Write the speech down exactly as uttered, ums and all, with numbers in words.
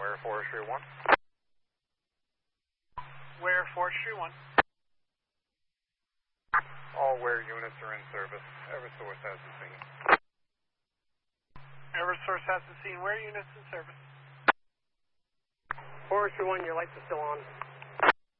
Where Forestry one? Where Forestry one? All Where units are in service. Eversource has the scene. Eversource has the scene. Where units in service? Forestry one, your lights are still on.